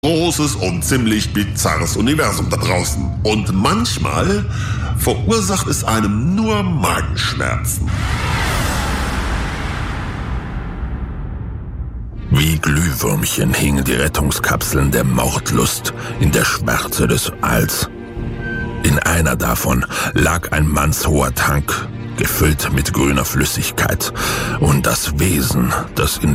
großes und ziemlich bizarres Universum da draußen. Und manchmal verursacht es einem nur Magenschmerzen. Wie Glühwürmchen hingen die Rettungskapseln der Mordlust in der Schwärze des Alls. In einer davon lag ein mannshoher Tank, gefüllt mit grüner Flüssigkeit, und das Wesen, das in